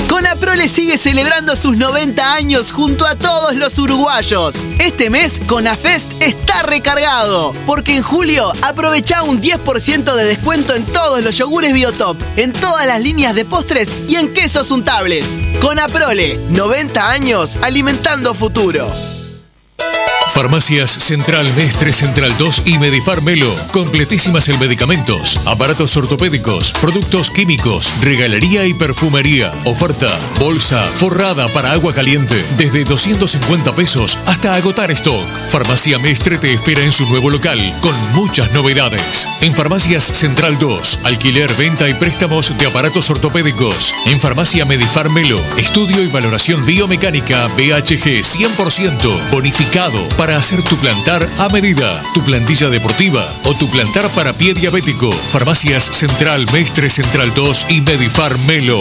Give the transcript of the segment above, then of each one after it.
Conaprole sigue celebrando sus 90 años junto a todos los uruguayos. Este mes, Conafest está recargado, porque en julio aprovecha un 10% de descuento en todos los yogures Biotop, en todas las líneas de postres y en quesos untables. Conaprole, 90 años alimentando futuro. Farmacias Central Mestre, Central 2 y Medifar Melo. Completísimas en medicamentos, aparatos ortopédicos, productos químicos, regalería y perfumería. Oferta: bolsa forrada para agua caliente desde 250 pesos hasta agotar stock. Farmacia Mestre te espera en su nuevo local con muchas novedades. En Farmacias Central 2, alquiler, venta y préstamos de aparatos ortopédicos. En Farmacia Medifar Melo, estudio y valoración biomecánica BHG 100% bonificado para hacer tu plantar a medida, tu plantilla deportiva o tu plantar para pie diabético. Farmacias Central Mestre, Central 2 y Medifar Melo.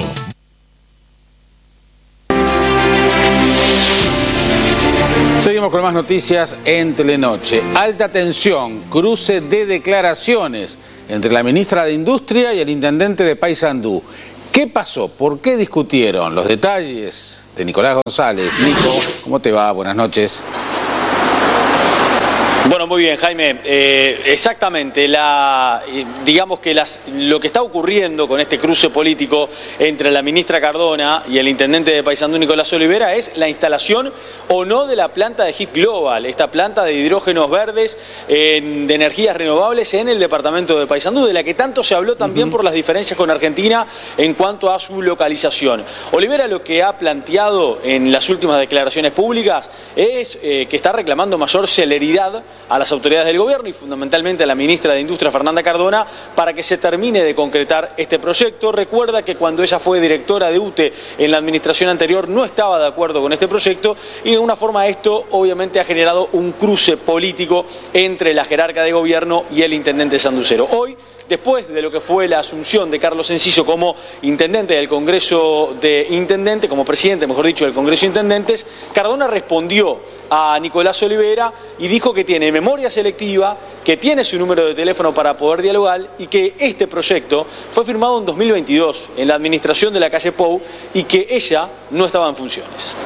Seguimos con más noticias en Telenoche. Alta tensión, cruce de declaraciones entre la ministra de Industria y el intendente de Paysandú. ¿Qué pasó? ¿Por qué discutieron? Los detalles de Nicolás González. Nico, ¿cómo te va? Buenas noches. Bueno, muy bien, Jaime. Exactamente, digamos que lo que está ocurriendo con este cruce político entre la ministra Cardona y el intendente de Paysandú, Nicolás Olivera, es la instalación o no de la planta de HIF Global, esta planta de hidrógenos verdes de energías renovables en el departamento de Paysandú, de la que tanto se habló también por las diferencias con Argentina en cuanto a su localización. Olivera lo que ha planteado en las últimas declaraciones públicas es que está reclamando mayor celeridad a las autoridades del gobierno y fundamentalmente a la ministra de Industria, Fernanda Cardona, para que se termine de concretar este proyecto. Recuerda que cuando ella fue directora de UTE en la administración anterior no estaba de acuerdo con este proyecto y de alguna forma esto obviamente ha generado un cruce político entre la jerarca de gobierno y el intendente sanducero. Hoy, después de lo que fue la asunción de Carlos Enciso como intendente del Congreso de Intendentes, como presidente, mejor dicho, del Congreso de Intendentes, Cardona respondió a Nicolás Olivera y dijo que tiene memoria selectiva, que tiene su número de teléfono para poder dialogar y que este proyecto fue firmado en 2022 en la administración de la calle Pou y que ella no estaba en funciones.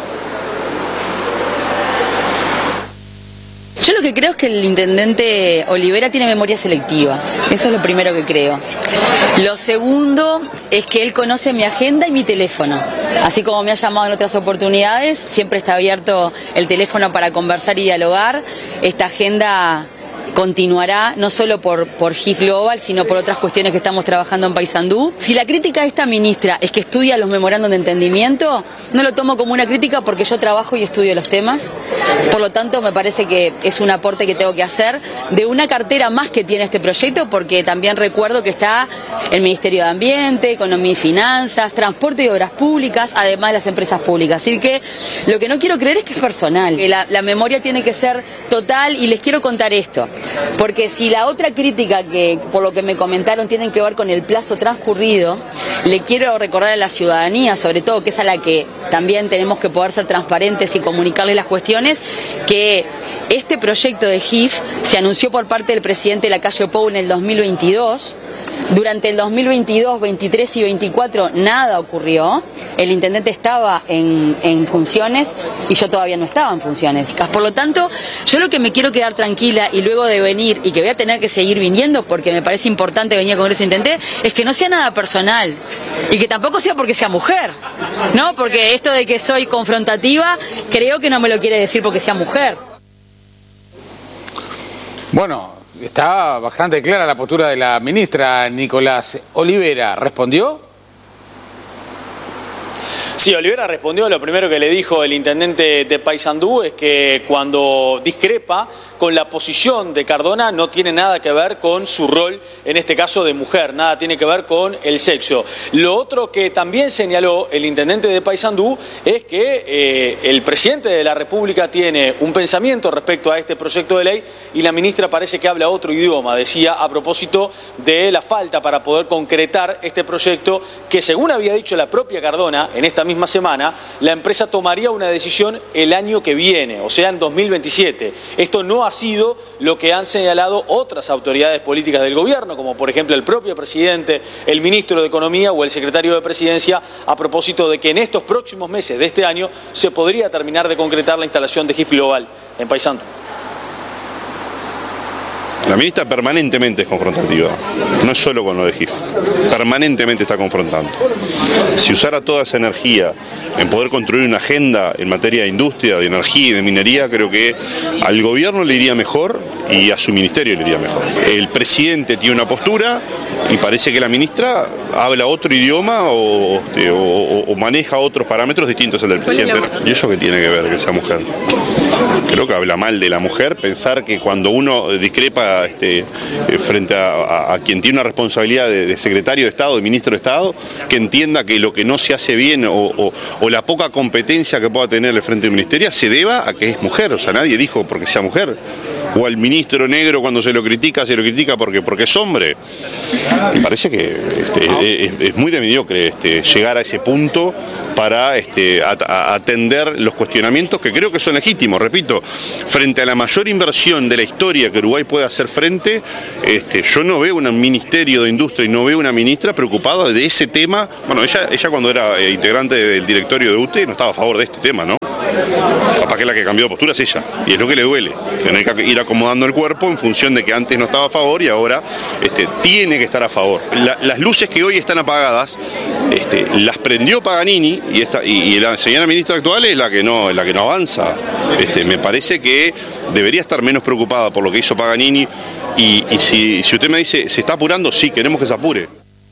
Yo lo que creo es que el intendente Olivera tiene memoria selectiva, eso es lo primero que creo. Lo segundo es que él conoce mi agenda y mi teléfono, así como me ha llamado en otras oportunidades, siempre está abierto el teléfono para conversar y dialogar. Esta agenda continuará no solo por HIF Global, sino por otras cuestiones que estamos trabajando en Paysandú. Si la crítica de esta ministra es que estudia los memorándum de entendimiento, no lo tomo como una crítica porque yo trabajo y estudio los temas. Por lo tanto, me parece que es un aporte que tengo que hacer de una cartera más que tiene este proyecto, porque también recuerdo que está el Ministerio de Ambiente, Economía y Finanzas, Transporte y Obras Públicas, además de las empresas públicas. Así que lo que no quiero creer es que es personal, que la memoria tiene que ser total y les quiero contar esto. Porque si la otra crítica que por lo que me comentaron tienen que ver con el plazo transcurrido, le quiero recordar a la ciudadanía, sobre todo, que es a la que también tenemos que poder ser transparentes y comunicarles las cuestiones, que este proyecto de HIF se anunció por parte del presidente de la calle Pou en el 2022. Durante el 2022, 23 y 24 nada ocurrió, el intendente estaba en funciones y yo todavía no estaba en funciones. Por lo tanto, yo lo que me quiero quedar tranquila y luego de venir, y que voy a tener que seguir viniendo porque me parece importante venir al Congreso de Intendentes, es que no sea nada personal y que tampoco sea porque sea mujer, ¿no? Porque esto de que soy confrontativa, creo que no me lo quiere decir porque sea mujer. Bueno, está bastante clara la postura de la ministra. Nicolás Olivera, ¿respondió? Sí, Olivera respondió. Lo primero que le dijo el intendente de Paysandú es que cuando discrepa con la posición de Cardona no tiene nada que ver con su rol, en este caso de mujer, nada tiene que ver con el sexo. Lo otro que también señaló el intendente de Paysandú es que el presidente de la República tiene un pensamiento respecto a este proyecto de ley y la ministra parece que habla otro idioma, decía a propósito de la falta para poder concretar este proyecto que, según había dicho la propia Cardona en esta misma semana, la empresa tomaría una decisión el año que viene, o sea, en 2027. Esto no ha sido lo que han señalado otras autoridades políticas del gobierno, como por ejemplo el propio presidente, el ministro de Economía o el secretario de Presidencia, a propósito de que en estos próximos meses de este año se podría terminar de concretar la instalación de GIF Global en Paysandú. La ministra permanentemente es confrontativa, no es solo con lo de GIF, permanentemente está confrontando. Si usara toda esa energía en poder construir una agenda en materia de industria, de energía y de minería, creo que al gobierno le iría mejor y a su ministerio le iría mejor. El presidente tiene una postura y parece que la ministra habla otro idioma o maneja otros parámetros distintos al del presidente. ¿Y eso qué tiene que ver que sea mujer? Creo que habla mal de la mujer pensar que cuando uno discrepa frente a quien tiene una responsabilidad de secretario de Estado, de ministro de Estado, que entienda que lo que no se hace bien o la poca competencia que pueda tener el frente del ministerio se deba a que es mujer. O sea, nadie dijo porque sea mujer. O al ministro negro cuando se lo critica porque es hombre. Me parece que es muy de mediocre llegar a ese punto para atender los cuestionamientos que creo que son legítimos. Repito, frente a la mayor inversión de la historia que Uruguay puede hacer frente, yo no veo un ministerio de industria y no veo una ministra preocupada de ese tema. Bueno, ella cuando era integrante del directorio de UTE no estaba a favor de este tema, ¿no? Capaz que la que cambió de postura es ella, y es lo que le duele, tener que ir acomodando el cuerpo en función de que antes no estaba a favor y ahora tiene que estar a favor. Las luces que hoy están apagadas, las prendió Paganini y la señora ministra actual es la que no avanza. Me parece que debería estar menos preocupada por lo que hizo Paganini y si usted me dice, ¿se está apurando? Sí, queremos que se apure.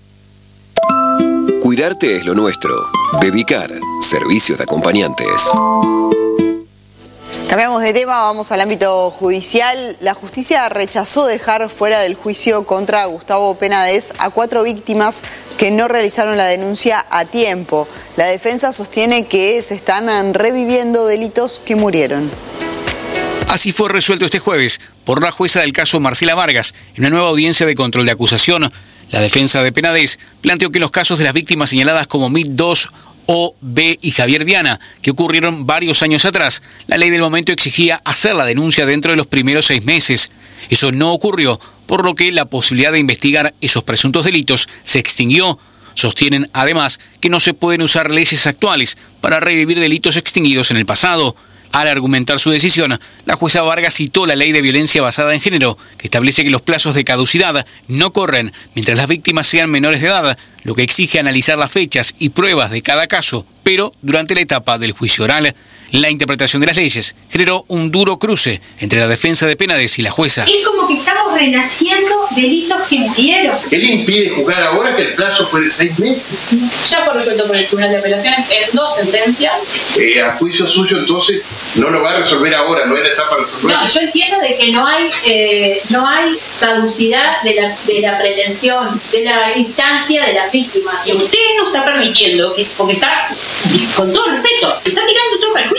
Cuidarte es lo nuestro. Bevicar, servicios de acompañantes. Cambiamos de tema, vamos al ámbito judicial. La justicia rechazó dejar fuera del juicio contra Gustavo Penades a 4 víctimas que no realizaron la denuncia a tiempo. La defensa sostiene que se están reviviendo delitos que murieron. Así fue resuelto este jueves por la jueza del caso Marcela Vargas en una nueva audiencia de control de acusación. La defensa de Penades planteó que los casos de las víctimas señaladas como MIT II, O, B y Javier Viana, que ocurrieron varios años atrás, la ley del momento exigía hacer la denuncia dentro de los primeros 6 meses. Eso no ocurrió, por lo que la posibilidad de investigar esos presuntos delitos se extinguió. Sostienen además que no se pueden usar leyes actuales para revivir delitos extinguidos en el pasado. Al argumentar su decisión, la jueza Vargas citó la ley de violencia basada en género, que establece que los plazos de caducidad no corren mientras las víctimas sean menores de edad, lo que exige analizar las fechas y pruebas de cada caso, pero durante la etapa del juicio oral. La interpretación de las leyes generó un duro cruce entre la defensa de Penades y la jueza. Es como que estamos renaciendo delitos que murieron. Él impide juzgar ahora que el plazo fue de 6 meses. Ya fue resuelto por el Tribunal de Apelaciones en 2 sentencias. A juicio suyo, entonces, no lo va a resolver ahora, no es la etapa de resolver. No, yo entiendo de que no hay caducidad de la pretensión, de la instancia de las víctimas. Y usted no está permitiendo, porque está, con todo respeto, está tirando todo para el juicio.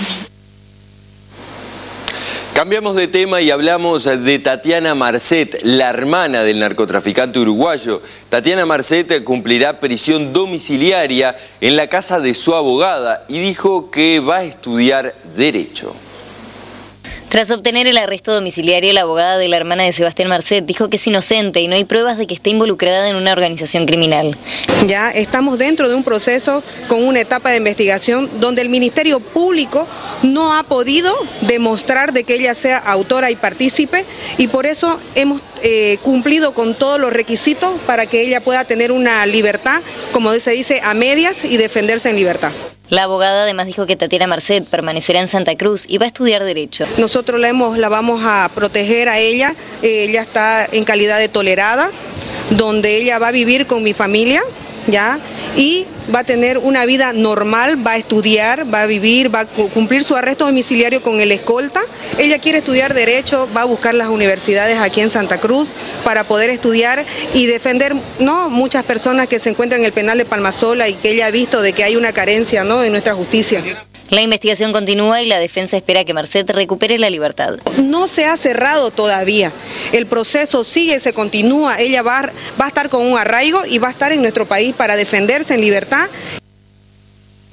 Cambiamos de tema y hablamos de Tatiana Marcet, la hermana del narcotraficante uruguayo. Tatiana Marcet cumplirá prisión domiciliaria en la casa de su abogada y dijo que va a estudiar Derecho. Tras obtener el arresto domiciliario, la abogada de la hermana de Sebastián Marcet dijo que es inocente y no hay pruebas de que esté involucrada en una organización criminal. Ya estamos dentro de un proceso con una etapa de investigación donde el Ministerio Público no ha podido demostrar de que ella sea autora y partícipe, y por eso hemos cumplido con todos los requisitos para que ella pueda tener una libertad, como se dice, a medias y defenderse en libertad. La abogada además dijo que Tatiana Marcet permanecerá en Santa Cruz y va a estudiar Derecho. Nosotros la vamos a proteger a ella. Ella está en calidad de tolerada, donde ella va a vivir con mi familia, ¿ya? Y va a tener una vida normal, va a estudiar, va a vivir, va a cumplir su arresto domiciliario con el escolta. Ella quiere estudiar Derecho, va a buscar las universidades aquí en Santa Cruz para poder estudiar y defender, ¿no?, muchas personas que se encuentran en el penal de Palmasola y que ella ha visto de que hay una carencia, ¿no?, en nuestra justicia. La investigación continúa y la defensa espera que Marcet recupere la libertad. No se ha cerrado todavía. El proceso sigue, se continúa. Ella va a estar con un arraigo y va a estar en nuestro país para defenderse en libertad.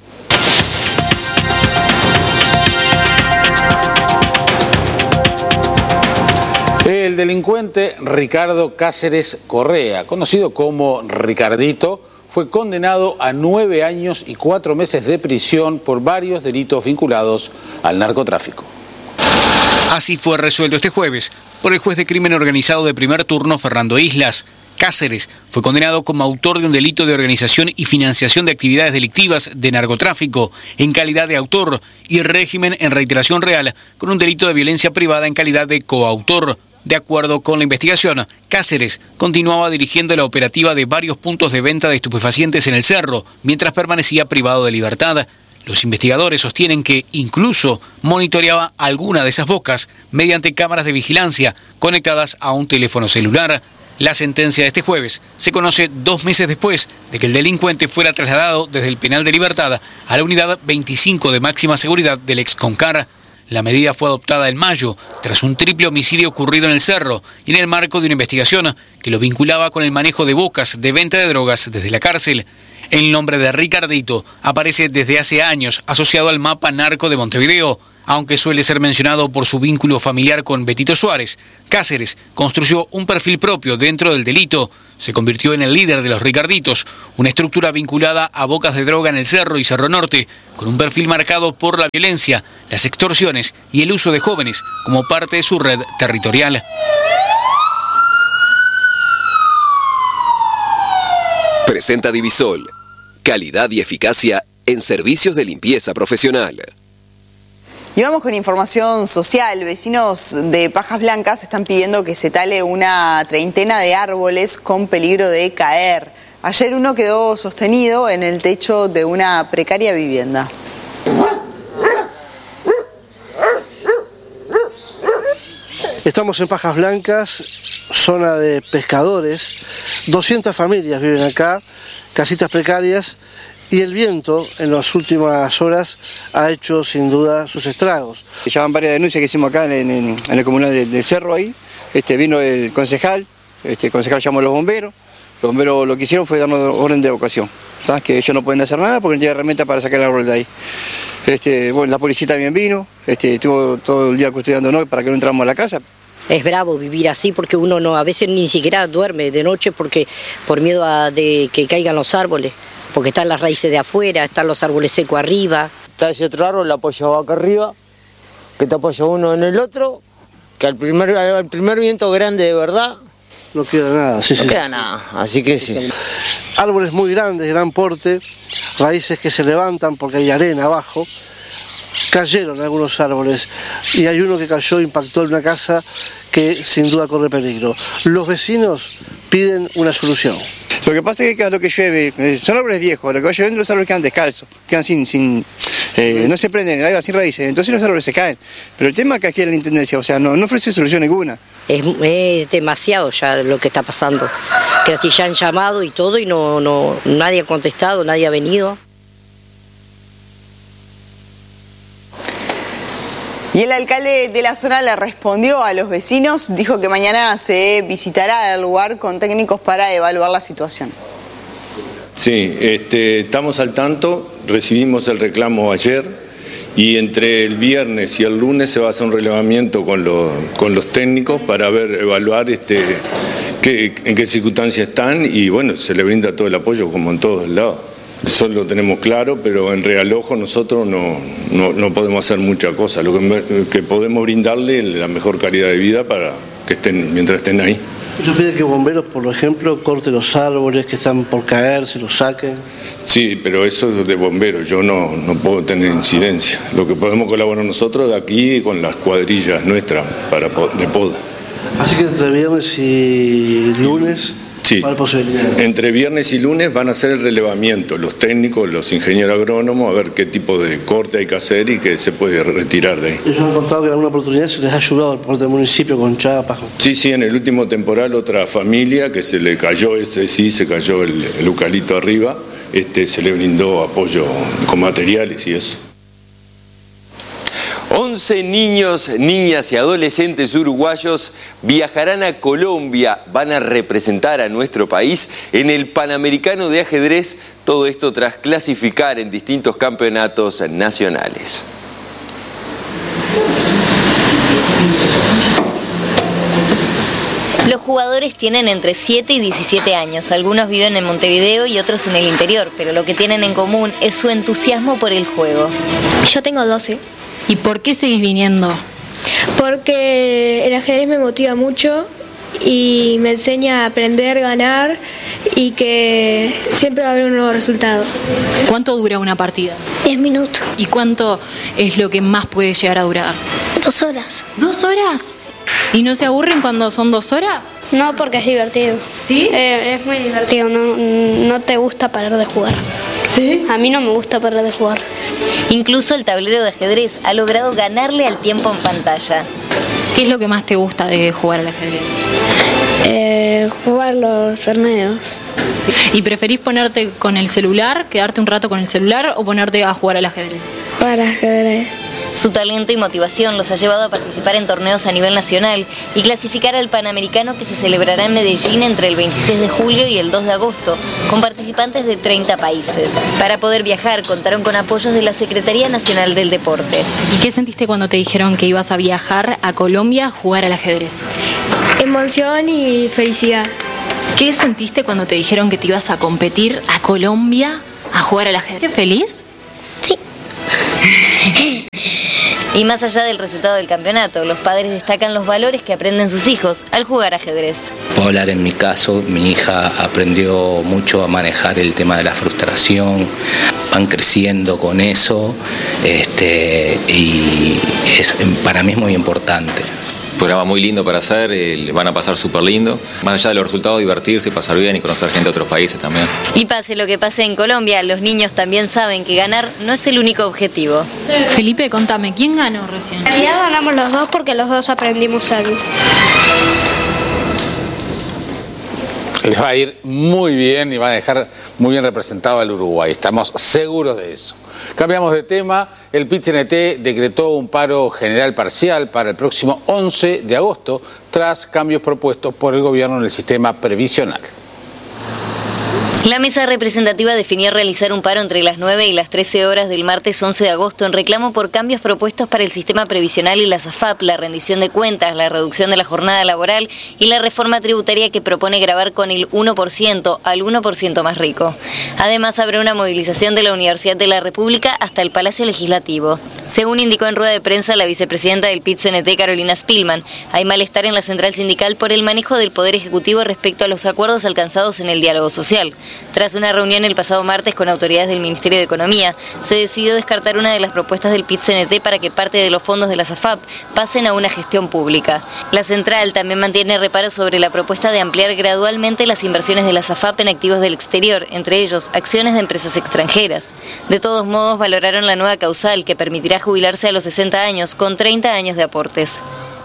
El delincuente Ricardo Cáceres Correa, conocido como Ricardito, fue condenado a 9 años y 4 meses de prisión por varios delitos vinculados al narcotráfico. Así fue resuelto este jueves por el juez de crimen organizado de primer turno, Fernando Islas. Cáceres fue condenado como autor de un delito de organización y financiación de actividades delictivas de narcotráfico en calidad de autor y régimen en reiteración real con un delito de violencia privada en calidad de coautor. De acuerdo con la investigación, Cáceres continuaba dirigiendo la operativa de varios puntos de venta de estupefacientes en el Cerro mientras permanecía privado de libertad. Los investigadores sostienen que incluso monitoreaba alguna de esas bocas mediante cámaras de vigilancia conectadas a un teléfono celular. La sentencia de este jueves se conoce 2 meses después de que el delincuente fuera trasladado desde el penal de Libertad a la unidad 25 de máxima seguridad del ex-Concar. La medida fue adoptada en mayo tras un triple homicidio ocurrido en el Cerro y en el marco de una investigación que lo vinculaba con el manejo de bocas de venta de drogas desde la cárcel. El nombre de Ricardito aparece desde hace años asociado al mapa narco de Montevideo. Aunque suele ser mencionado por su vínculo familiar con Betito Suárez, Cáceres construyó un perfil propio dentro del delito. Se convirtió en el líder de los Ricarditos, una estructura vinculada a bocas de droga en el Cerro y Cerro Norte, con un perfil marcado por la violencia, las extorsiones y el uso de jóvenes como parte de su red territorial. Presenta Divisol, calidad y eficacia en servicios de limpieza profesional. Y vamos con información social. Vecinos de Pajas Blancas están pidiendo que se tale una treintena de árboles con peligro de caer. Ayer uno quedó sostenido en el techo de una precaria vivienda. Estamos en Pajas Blancas, zona de pescadores. 200 familias viven acá, casitas precarias. Y el viento en las últimas horas ha hecho sin duda sus estragos. Ya van varias denuncias que hicimos acá en la comunidad del Cerro ahí. Vino el concejal, el concejal llamó a los bomberos lo que hicieron fue darnos orden de evacuación. ¿Sabes? Que ellos no pueden hacer nada porque no tienen herramientas para sacar el árbol de ahí. Bueno, la policía también vino, estuvo todo el día custodiándonos para que no entramos a la casa. Es bravo vivir así porque uno no, a veces ni siquiera duerme de noche porque por miedo de que caigan los árboles. Porque están las raíces de afuera, están los árboles secos arriba. Está ese otro árbol apoyado acá arriba, que te apoya uno en el otro, que al primer viento grande de verdad... No queda nada, no queda nada, así que sí. Árboles muy grandes, gran porte, raíces que se levantan porque hay arena abajo. Cayeron algunos árboles y hay uno que cayó, impactó en una casa que sin duda corre peligro. Los vecinos piden una solución. Lo que pasa es que cada lo que llueve, son árboles viejos, lo que va lloviendo los árboles quedan descalzos, quedan no se prenden, ahí va sin raíces, entonces los árboles se caen. Pero el tema es que aquí en la Intendencia, o sea, no ofrece solución ninguna. Es demasiado ya lo que está pasando, que así ya han llamado y todo y nadie ha contestado, nadie ha venido. Y el alcalde de la zona le respondió a los vecinos, dijo que mañana se visitará el lugar con técnicos para evaluar la situación. Sí, estamos al tanto, recibimos el reclamo ayer y entre el viernes y el lunes se va a hacer un relevamiento con los técnicos para evaluar en qué circunstancias están y bueno, se le brinda todo el apoyo como en todos lados. Eso lo tenemos claro, pero en realojo nosotros no podemos hacer mucha cosa. Lo que podemos brindarle la mejor calidad de vida para que estén mientras estén ahí. ¿Eso pide que bomberos, por ejemplo, corten los árboles que están por caer, se los saquen? Sí, pero eso es de bomberos, yo no puedo tener incidencia. Lo que podemos colaborar nosotros de aquí con las cuadrillas nuestras de poda. Así que entre viernes y lunes... Sí, entre viernes y lunes van a hacer el relevamiento, los técnicos, los ingenieros agrónomos, a ver qué tipo de corte hay que hacer y qué se puede retirar de ahí. Ellos han contado que en alguna oportunidad se les ha ayudado por parte del municipio con chapas. Sí, en el último temporal otra familia que se le cayó, se cayó el eucalipto arriba, se le brindó apoyo con materiales y eso. 11 niños, niñas y adolescentes uruguayos viajarán a Colombia, van a representar a nuestro país en el Panamericano de Ajedrez, todo esto tras clasificar en distintos campeonatos nacionales. Los jugadores tienen entre 7 y 17 años, algunos viven en Montevideo y otros en el interior, pero lo que tienen en común es su entusiasmo por el juego. Yo tengo 12. ¿Y por qué seguís viniendo? Porque el ajedrez me motiva mucho y me enseña a aprender, ganar y que siempre va a haber un nuevo resultado. ¿Cuánto dura una partida? 10 minutos. ¿Y cuánto es lo que más puede llegar a durar? 2 horas. ¿2 horas? ¿Y no se aburren cuando son 2 horas? No, porque es divertido. ¿Sí? Es muy divertido, no te gusta parar de jugar. ¿Sí? A mí no me gusta parar de jugar. Incluso el tablero de ajedrez ha logrado ganarle al tiempo en pantalla. ¿Qué es lo que más te gusta de jugar al ajedrez? Jugar los torneos. Sí. ¿Y preferís ponerte con el celular, quedarte un rato con el celular o ponerte a jugar al ajedrez? Jugar al ajedrez. Su talento y motivación los ha llevado a participar en torneos a nivel nacional y clasificar al Panamericano que se celebrará en Medellín entre el 26 de julio y el 2 de agosto, con participantes de 30 países. Para poder viajar contaron con apoyos de la Secretaría Nacional del Deporte. ¿Y qué sentiste cuando te dijeron que ibas a viajar a Colombia a jugar al ajedrez? Emoción y felicidad. ¿Qué sentiste cuando te dijeron que te ibas a competir a Colombia a jugar al ajedrez? ¿Feliz? Sí. Y más allá del resultado del campeonato, los padres destacan los valores que aprenden sus hijos al jugar ajedrez. Puedo hablar en mi caso, mi hija aprendió mucho a manejar el tema de la frustración, van creciendo con eso y para mí es muy importante. Programa muy lindo para hacer, van a pasar súper lindo. Más allá de los resultados, divertirse, pasar bien y conocer gente de otros países también. Y pase lo que pase en Colombia, los niños también saben que ganar no es el único objetivo. Felipe, contame, ¿quién ganó recién? En realidad ganamos los dos porque los dos aprendimos algo. Les va a ir muy bien y va a dejar muy bien representado al Uruguay, estamos seguros de eso. Cambiamos de tema, el PIT-CNT decretó un paro general parcial para el próximo 11 de agosto tras cambios propuestos por el gobierno en el sistema previsional. La mesa representativa definió realizar un paro entre las 9 y las 13 horas del martes 11 de agosto en reclamo por cambios propuestos para el sistema previsional y las AFAP, la rendición de cuentas, la reducción de la jornada laboral y la reforma tributaria que propone gravar con el 1% al 1% más rico. Además, habrá una movilización de la Universidad de la República hasta el Palacio Legislativo. Según indicó en rueda de prensa la vicepresidenta del PIT-CNT, Carolina Spillman, hay malestar en la central sindical por el manejo del Poder Ejecutivo respecto a los acuerdos alcanzados en el diálogo social. Tras una reunión el pasado martes con autoridades del Ministerio de Economía, se decidió descartar una de las propuestas del PIT-CNT para que parte de los fondos de las AFAP pasen a una gestión pública. La central también mantiene reparos sobre la propuesta de ampliar gradualmente las inversiones de las AFAP en activos del exterior, entre ellos acciones de empresas extranjeras. De todos modos, valoraron la nueva causal que permitirá jubilarse a los 60 años con 30 años de aportes.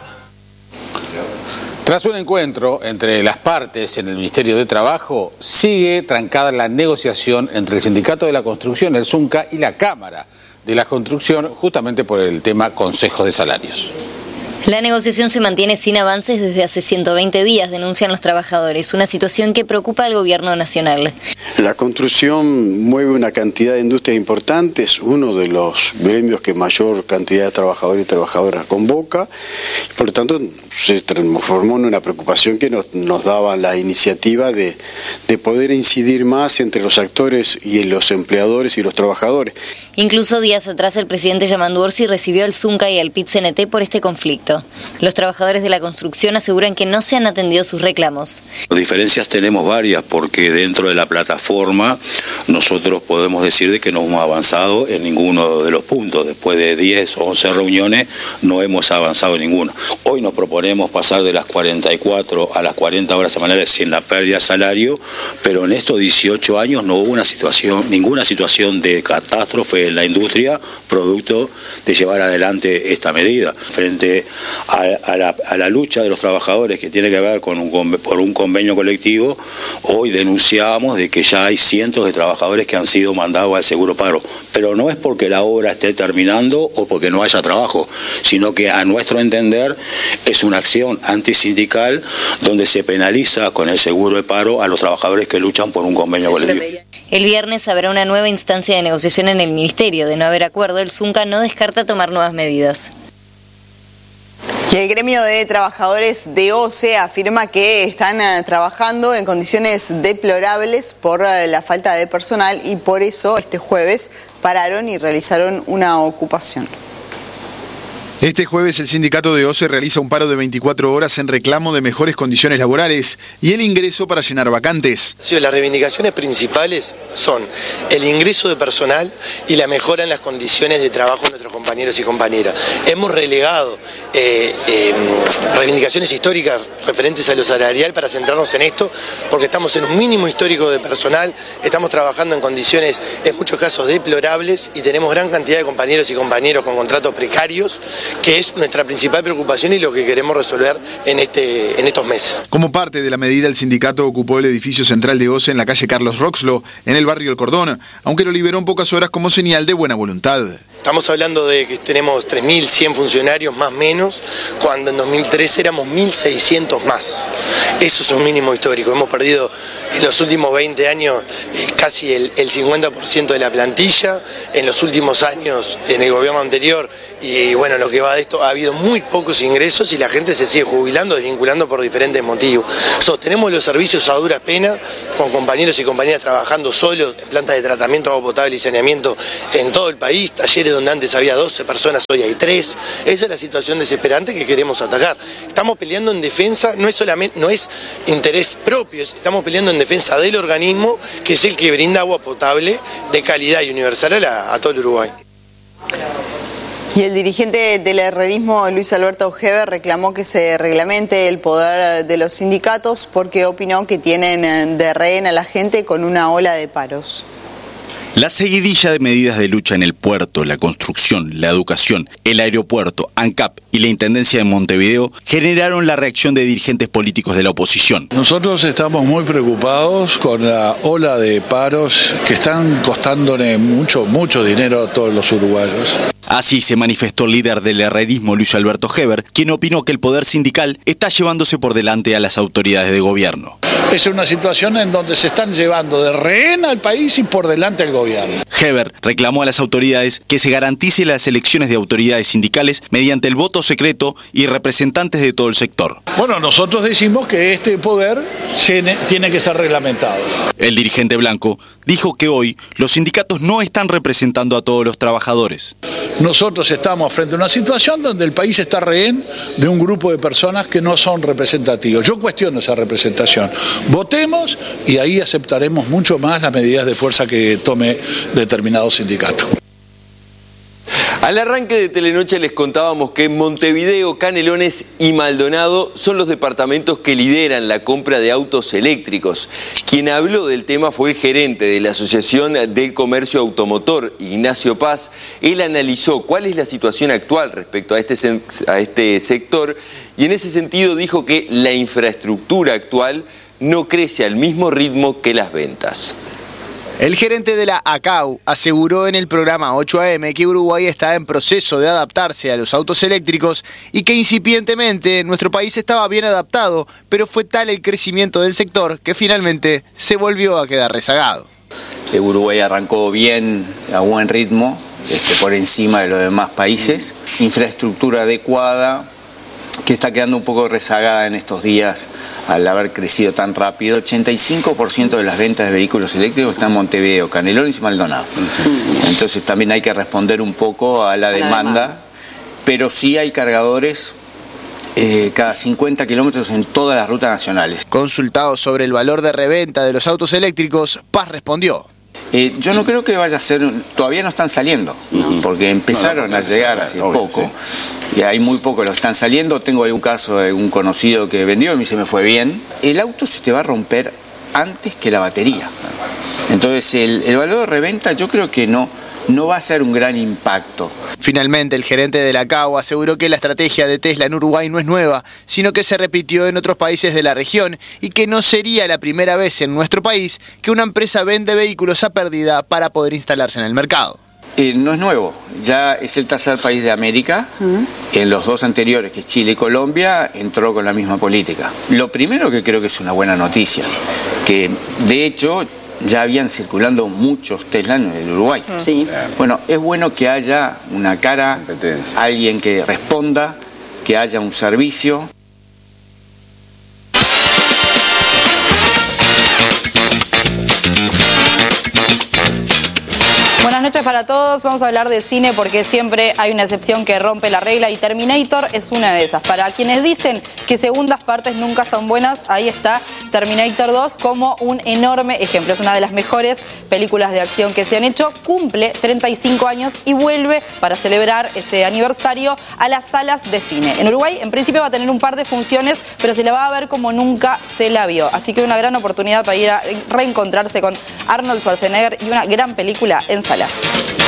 Tras un encuentro entre las partes en el Ministerio de Trabajo, sigue trancada la negociación entre el Sindicato de la Construcción, el SUNCA, y la Cámara de la Construcción, justamente por el tema consejos de salarios. La negociación se mantiene sin avances desde hace 120 días, denuncian los trabajadores, una situación que preocupa al gobierno nacional. La construcción mueve una cantidad de industrias importantes, uno de los gremios que mayor cantidad de trabajadores y trabajadoras convoca, por lo tanto se transformó en una preocupación que nos daba la iniciativa de poder incidir más entre los actores y los empleadores y los trabajadores. Incluso días atrás el presidente Yamandu Orsi recibió al SUNCA y al PIT-CNT por este conflicto. Los trabajadores de la construcción aseguran que no se han atendido sus reclamos. Diferencias tenemos varias porque dentro de la plataforma nosotros podemos decir de que no hemos avanzado en ninguno de los puntos. Después de 10 o 11 reuniones no hemos avanzado en ninguno. Hoy nos proponemos pasar de las 44 a las 40 horas semanales sin la pérdida de salario, pero en estos 18 años no hubo ninguna situación de catástrofe en la industria producto de llevar adelante esta medida. Frente a la lucha de los trabajadores que tiene que ver por un convenio colectivo, hoy denunciamos de que ya hay cientos de trabajadores que han sido mandados al seguro paro, pero no es porque la obra esté terminando o porque no haya trabajo, sino que a nuestro entender es una acción antisindical donde se penaliza con el seguro de paro a los trabajadores que luchan por un convenio colectivo. El viernes habrá una nueva instancia de negociación en el Ministerio. De no haber acuerdo, el SUNCA no descarta tomar nuevas medidas. Y el gremio de trabajadores de OCE afirma que están trabajando en condiciones deplorables por la falta de personal y por eso este jueves pararon y realizaron una ocupación. Este jueves el sindicato de OCE realiza un paro de 24 horas en reclamo de mejores condiciones laborales y el ingreso para llenar vacantes. Sí, las reivindicaciones principales son el ingreso de personal y la mejora en las condiciones de trabajo de nuestros compañeros y compañeras. Hemos relegado reivindicaciones históricas referentes a lo salarial para centrarnos en esto, porque estamos en un mínimo histórico de personal, estamos trabajando en condiciones en muchos casos deplorables y tenemos gran cantidad de compañeros y compañeras con contratos precarios, que es nuestra principal preocupación y lo que queremos resolver en estos meses. Como parte de la medida, el sindicato ocupó el edificio central de OCE en la calle Carlos Roxlo, en el barrio El Cordón, aunque lo liberó en pocas horas como señal de buena voluntad. Estamos hablando de que tenemos 3.100 funcionarios más menos, cuando en 2003 éramos 1.600 más. Eso es un mínimo histórico. Hemos perdido en los últimos 20 años casi el 50% de la plantilla. En los últimos años, en el gobierno anterior, y bueno, lo que va de esto, ha habido muy pocos ingresos y la gente se sigue jubilando, desvinculando por diferentes motivos. Sostenemos los servicios a duras penas, con compañeros y compañeras trabajando solos en plantas de tratamiento, agua potable y saneamiento en todo el país, talleres donde antes había 12 personas, hoy hay 3. Esa es la situación desesperante que queremos atacar. Estamos peleando en defensa, no es interés propio, estamos peleando en defensa del organismo, que es el que brinda agua potable de calidad y universal a todo el Uruguay. Y el dirigente del herrerismo, Luis Alberto Heber, reclamó que se reglamente el poder de los sindicatos porque opinó que tienen de rehén a la gente con una ola de paros. La seguidilla de medidas de lucha en el puerto, la construcción, la educación, el aeropuerto, ANCAP y la Intendencia de Montevideo generaron la reacción de dirigentes políticos de la oposición. Nosotros estamos muy preocupados con la ola de paros que están costándole mucho dinero a todos los uruguayos. Así se manifestó el líder del herrerismo, Luis Alberto Heber, quien opinó que el poder sindical está llevándose por delante a las autoridades de gobierno. Es una situación en donde se están llevando de rehén al país y por delante al gobierno. Heber reclamó a las autoridades que se garantice las elecciones de autoridades sindicales mediante el voto secreto y representantes de todo el sector. Bueno, nosotros decimos que este poder tiene que ser reglamentado. El dirigente blanco dijo que hoy los sindicatos no están representando a todos los trabajadores. Nosotros estamos frente a una situación donde el país está rehén de un grupo de personas que no son representativos. Yo cuestiono esa representación. Votemos y ahí aceptaremos mucho más las medidas de fuerza que tome determinado sindicato. Al arranque de Telenoche les contábamos que Montevideo, Canelones y Maldonado son los departamentos que lideran la compra de autos eléctricos. Quien habló del tema fue el gerente de la Asociación del Comercio Automotor, Ignacio Paz. Él analizó cuál es la situación actual respecto a este sector y en ese sentido dijo que la infraestructura actual no crece al mismo ritmo que las ventas. El gerente de la ACAU aseguró en el programa 8am que Uruguay está en proceso de adaptarse a los autos eléctricos y que incipientemente nuestro país estaba bien adaptado, pero fue tal el crecimiento del sector que finalmente se volvió a quedar rezagado. Uruguay arrancó bien, a buen ritmo, por encima de los demás países, infraestructura adecuada, que está quedando un poco rezagada en estos días al haber crecido tan rápido. 85% de las ventas de vehículos eléctricos están en Montevideo, Canelones y Maldonado. Entonces también hay que responder un poco a la demanda, pero sí hay cargadores cada 50 kilómetros en todas las rutas nacionales. Consultado sobre el valor de reventa de los autos eléctricos, Paz respondió. Yo no creo que vaya a ser, todavía no están saliendo, porque empezaron a llegar hace poco, y hay muy poco lo están saliendo. Tengo algún caso de un conocido que vendió, a mí se me fue bien. El auto se te va a romper antes que la batería. Entonces el valor de reventa yo creo que no va a ser un gran impacto. Finalmente, el gerente de la ACAU aseguró que la estrategia de Tesla en Uruguay no es nueva, sino que se repitió en otros países de la región y que no sería la primera vez en nuestro país que una empresa vende vehículos a pérdida para poder instalarse en el mercado. No es nuevo, ya es el tercer país de América. En los dos anteriores, que es Chile y Colombia, entró con la misma política. Lo primero que creo que es una buena noticia, que de hecho ya habían circulando muchos Tesla en el Uruguay. Sí. Bueno, es bueno que haya una cara, alguien que responda que haya un servicio. Buenas noches para todos, vamos a hablar de cine porque siempre hay una excepción que rompe la regla y Terminator es una de esas. Para quienes dicen que segundas partes nunca son buenas, ahí está Terminator 2 como un enorme ejemplo. Es una de las mejores películas de acción que se han hecho, cumple 35 años y vuelve para celebrar ese aniversario a las salas de cine. En Uruguay en principio va a tener un par de funciones, pero se la va a ver como nunca se la vio. Así que una gran oportunidad para ir a reencontrarse con Arnold Schwarzenegger y una gran película en salas.